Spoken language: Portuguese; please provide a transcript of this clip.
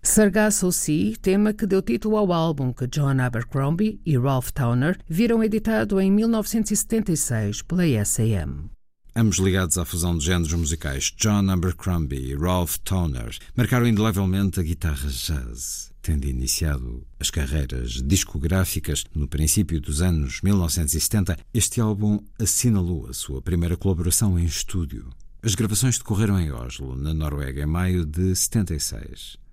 Sargasso Sea, tema que deu título ao álbum que John Abercrombie e Ralph Towner viram editado em 1976 pela S.A.M. Ambos ligados à fusão de géneros musicais, John Abercrombie e Ralph Towner marcaram indelevelmente a guitarra jazz, tendo iniciado as carreiras discográficas no princípio dos anos 1970. Este álbum assinalou a sua primeira colaboração em estúdio. As gravações decorreram em Oslo, na Noruega, em maio de 76.